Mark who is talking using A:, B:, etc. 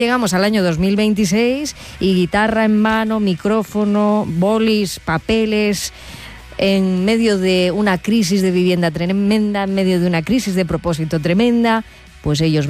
A: Llegamos al año 2026 y guitarra en mano, micrófono, bolis, papeles, en medio de una crisis de vivienda tremenda, en medio de una crisis de propósito tremenda, pues ellos